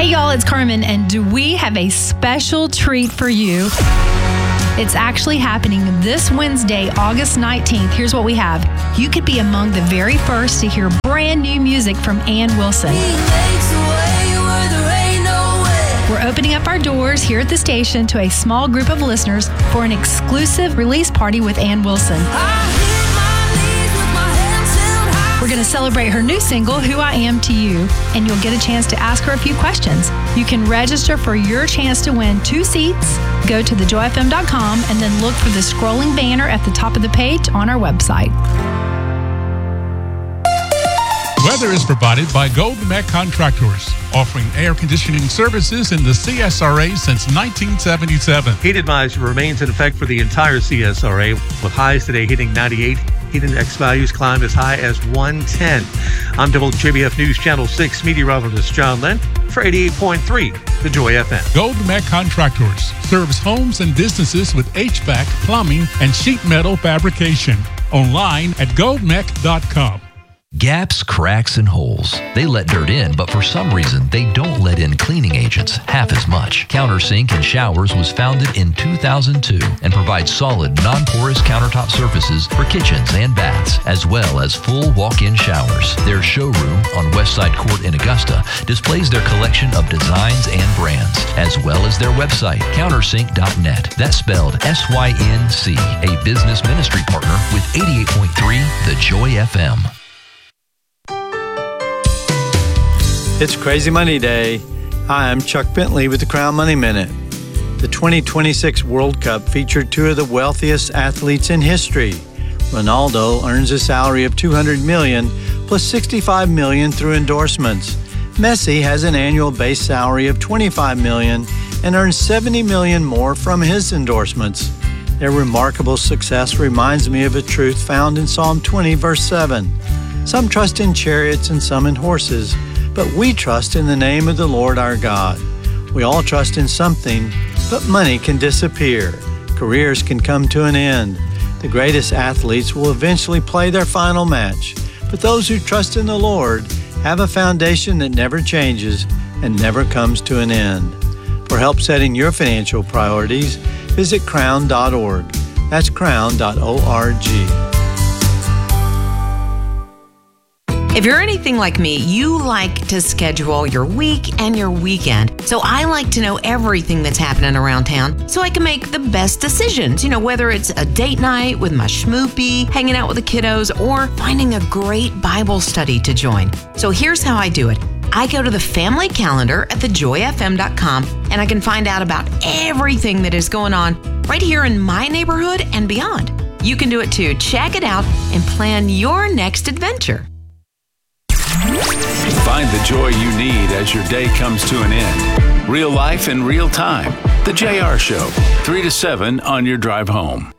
Hey y'all, it's Carmen, and do we have a special treat for you? It's actually happening this Wednesday, August 19th. Here's what we have. You could be among the very first to hear brand new music from Ann Wilson. We're opening up our doors here at the station to a small group of listeners for an exclusive release party with Ann Wilson. We're going to celebrate her new single, Who I Am to You, and you'll get a chance to ask her a few questions. You can register for your chance to win 2 seats. Go to thejoyfm.com and then look for the scrolling banner at the top of the page on our website. Weather is provided by Golden Met Contractors, offering air conditioning services in the CSRA since 1977. Heat advisory remains in effect for the entire CSRA, with highs today hitting 98. Heat index values climbed as high as 110. I'm WJBF News Channel 6 meteorologist John Lynn for 88.3, The Joy FM. Golden Met Contractors serves homes and businesses with HVAC, plumbing, and sheet metal fabrication. Online at goldmec.com. Gaps, cracks, and holes. They let dirt in, but for some reason, they don't let in cleaning agents half as much. Countersink and Showers was founded in 2002 and provides solid, non-porous countertop surfaces for kitchens and baths, as well as full walk-in showers. Their showroom on Westside Court in Augusta displays their collection of designs and brands, as well as their website, countersink.net. That's spelled SYNC, a business ministry partner with 88.3 The Joy FM. It's Crazy Money Day. Hi, I'm Chuck Bentley with the Crown Money Minute. The 2026 World Cup featured 2 of the wealthiest athletes in history. Ronaldo earns a salary of $200 million plus $65 million through endorsements. Messi has an annual base salary of $25 million and earns $70 million more from his endorsements. Their remarkable success reminds me of a truth found in Psalm 20, verse 7. Some trust in chariots and some in horses, but we trust in the name of the Lord our God. We all trust in something, but money can disappear. Careers can come to an end. The greatest athletes will eventually play their final match, but those who trust in the Lord have a foundation that never changes and never comes to an end. For help setting your financial priorities, visit crown.org. That's crown.org. If you're anything like me, you like to schedule your week and your weekend. So I like to know everything that's happening around town so I can make the best decisions. You know, whether it's a date night with my schmoopy, hanging out with the kiddos, or finding a great Bible study to join. So here's how I do it. I go to the family calendar at thejoyfm.com and I can find out about everything that is going on right here in my neighborhood and beyond. You can do it too. Check it out and plan your next adventure. Find the joy you need as your day comes to an end. Real life in real time. The JR Show, 3 to 7 on your drive home.